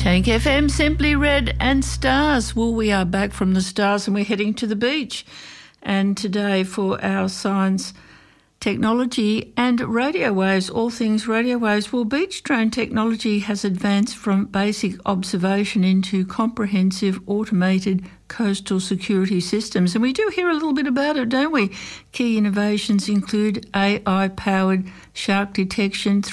Tank FM, Simply Red and Stars. Well, we are back from the stars and we're heading to the beach. And today for our science, technology and radio waves, all things radio waves. Well, beach drone technology has advanced from basic observation into comprehensive automated coastal security systems. And we do hear a little bit about it, don't we? Key innovations include AI-powered shark detection,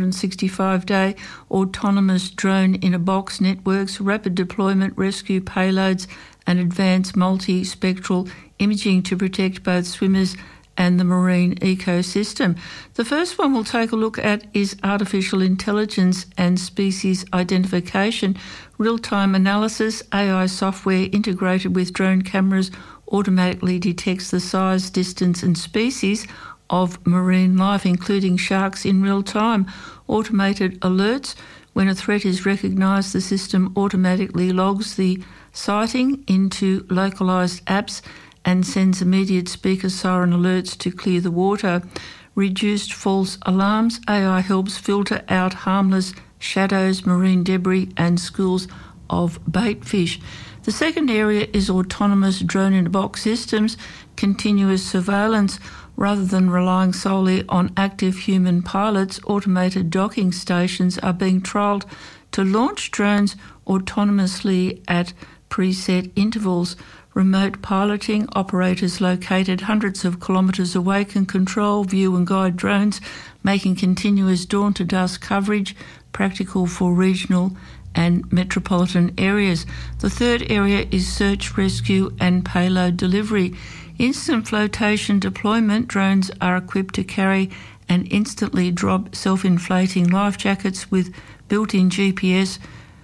365-day autonomous drone-in-a-box networks, rapid deployment rescue payloads, and advanced multi-spectral imaging to protect both swimmers and the marine ecosystem. The first one we'll take a look at is artificial intelligence and species identification. Real-time analysis, AI software integrated with drone cameras automatically detects the size, distance and species of marine life, including sharks in real time. Automated alerts. When a threat is recognised, the system automatically logs the sighting into localised apps and sends immediate speaker siren alerts to clear the water. Reduced false alarms. AI helps filter out harmless shadows, marine debris and schools of bait fish. The second area is autonomous drone-in-a-box systems, continuous surveillance. Rather than relying solely on active human pilots, automated docking stations are being trialled to launch drones autonomously at preset intervals. Remote piloting, operators located hundreds of kilometres away can control, view and guide drones, making continuous dawn-to-dusk coverage practical for regional and metropolitan areas. The third area is search, rescue and payload delivery. Instant flotation deployment. Drones are equipped to carry and instantly drop self-inflating life jackets with built-in GPS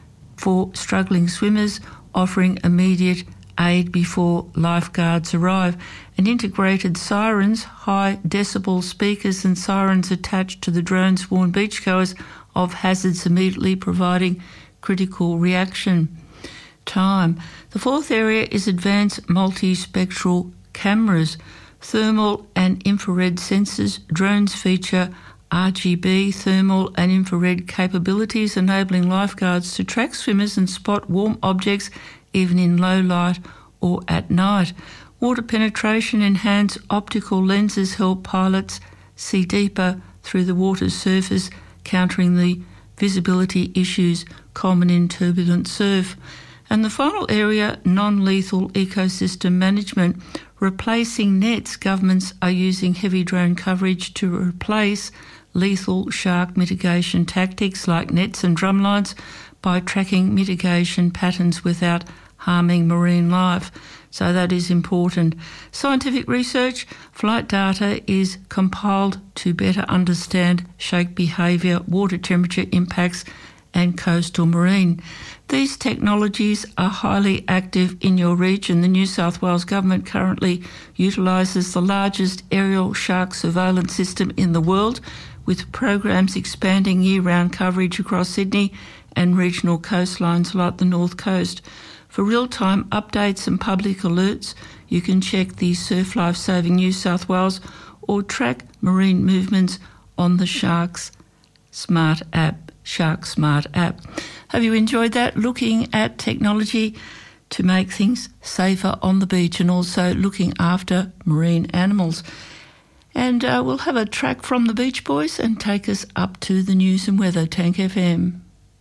for struggling swimmers, offering immediate aid before lifeguards arrive. And integrated sirens, high decibel speakers and sirens attached to the drones warn beachgoers of hazards, immediately providing critical reaction time. The fourth area is advanced multispectral cameras, thermal and infrared sensors. Drones feature RGB, thermal and infrared capabilities, enabling lifeguards to track swimmers and spot warm objects even in low light or at night. Water penetration. Enhanced optical lenses help pilots see deeper through the water's surface, countering the visibility issues common in turbulent surf. And the final area, non-lethal ecosystem management. Replacing nets. Governments are using heavy drone coverage to replace lethal shark mitigation tactics like nets and drumlines by tracking mitigation patterns without harming marine life. So that is important. Scientific research. Flight data is compiled to better understand shark behaviour, water temperature impacts and coastal marine. These technologies are highly active in your region. The New South Wales Government currently utilises the largest aerial shark surveillance system in the world, with programs expanding year-round coverage across Sydney and regional coastlines like the North Coast. For real-time updates and public alerts, you can check the Surf Life Saving New South Wales or track marine movements on the Shark Smart app. Have you enjoyed that? Looking at technology to make things safer on the beach and also looking after marine animals. And we'll have a track from the Beach Boys and take us up to the news and weather. Tank FM.